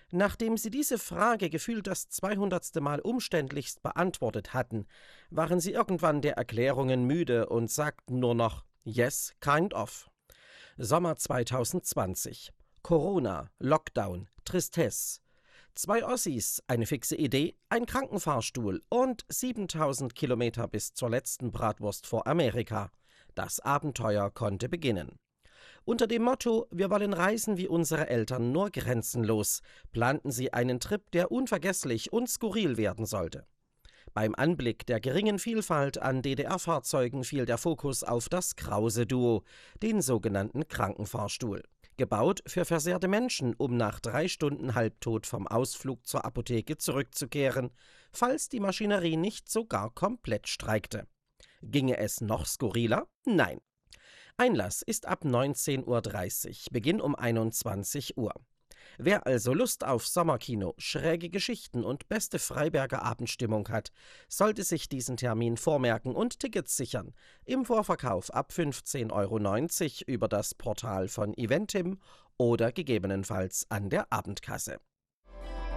Nachdem sie diese Frage gefühlt das 200. Mal umständlichst beantwortet hatten, waren sie irgendwann der Erklärungen müde und sagten nur noch Yes, kind of. Sommer 2020. Corona, Lockdown, Tristesse. Zwei Ossis, eine fixe Idee, ein Krankenfahrstuhl und 7000 Kilometer bis zur letzten Bratwurst vor Amerika. Das Abenteuer konnte beginnen. Unter dem Motto „Wir wollen reisen wie unsere Eltern, nur grenzenlos" planten sie einen Trip, der unvergesslich und skurril werden sollte. Beim Anblick der geringen Vielfalt an DDR-Fahrzeugen fiel der Fokus auf das Krause-Duo, den sogenannten Krankenfahrstuhl. Gebaut für versehrte Menschen, um nach 3 Stunden halbtot vom Ausflug zur Apotheke zurückzukehren, falls die Maschinerie nicht sogar komplett streikte. Ginge es noch skurriler? Nein. Einlass ist ab 19:30 Uhr, Beginn um 21 Uhr. Wer also Lust auf Sommerkino, schräge Geschichten und beste Freiberger Abendstimmung hat, sollte sich diesen Termin vormerken und Tickets sichern. Im Vorverkauf ab 15,90 € über das Portal von Eventim oder gegebenenfalls an der Abendkasse.